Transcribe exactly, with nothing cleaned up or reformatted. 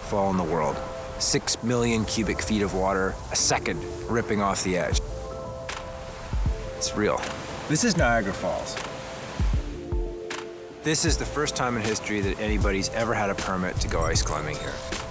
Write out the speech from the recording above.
waterfall in the world. Six million cubic feet of water a second ripping off the edge. It's real. This is Niagara Falls. This is the first time in history that anybody's ever had a permit to go ice climbing here.